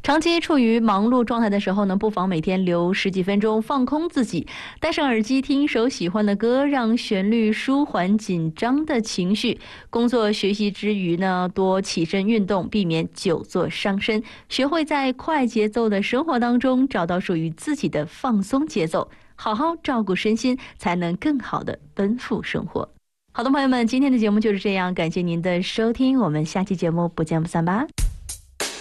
长期处于忙碌状态的时候呢，不妨每天留10几分钟放空自己，戴上耳机听一首喜欢的歌，让旋律舒缓紧张的情绪。工作学习之余呢，多起身运动，避免久坐伤身，学会在快节奏的生活当中找到属于自己的放松节奏，好好照顾身心，才能更好的奔赴生活。好的，朋友们，今天的节目就是这样，感谢您的收听，我们下期节目不见不散吧。